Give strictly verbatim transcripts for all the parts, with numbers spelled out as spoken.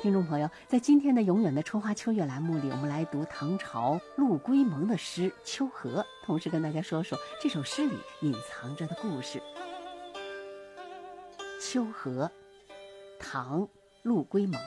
听众朋友，在今天的永远的春花秋月栏目里，我们来读唐朝陆龟蒙的诗《秋荷》，同时跟大家说说这首诗里隐藏着的故事。《秋荷》，唐·陆龟蒙。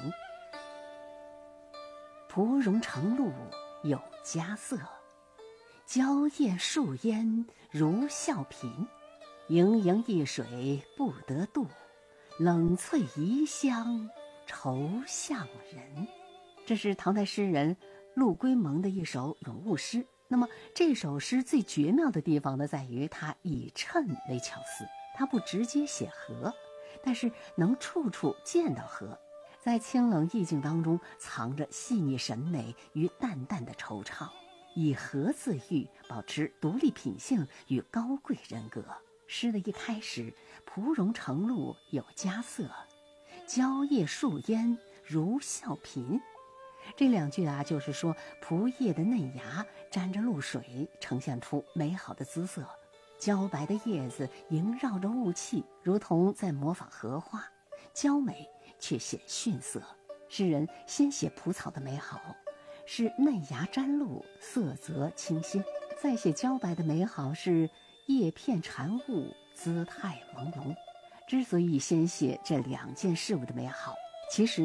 蒲蓉城路有佳色，娇艳树烟如笑颦。盈盈一水不得度，冷翠遗香愁向人。这是唐代诗人陆龟蒙的一首咏物诗。那么这首诗最绝妙的地方呢，在于它以衬为巧思，它不直接写荷，但是能处处见到荷，在清冷意境当中藏着细腻审美与淡淡的惆怅，以荷自喻，保持独立品性与高贵人格。诗的一开始，蒲蓉城路有佳色，娇叶树烟如笑颦。这两句啊，就是说蒲叶的嫩芽沾着露水，呈现出美好的姿色。娇白的叶子萦绕着雾气，如同在模仿荷花，娇美却显逊色。诗人先写蒲草的美好，是嫩芽沾露，色泽清新；再写娇白的美好，是叶片缠雾，姿态朦胧。之所以先写这两件事物的美好，其实